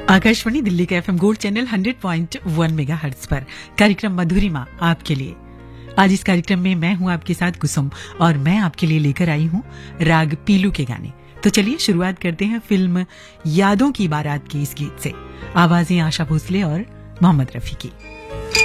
आकाशवाणी दिल्ली के FM gold channel 100.1 megahertz पर कार्यक्रम मधुरिमा आपके लिए। आज इस कार्यक्रम में मैं हूं आपके साथ कुसुम और मैं आपके लिए लेकर आई हूं राग पीलू के गाने। तो चलिए शुरुआत करते हैं फिल्म यादों की बारात के इस गीत से। आवाजें आशा भोसले और मोहम्मद रफी की।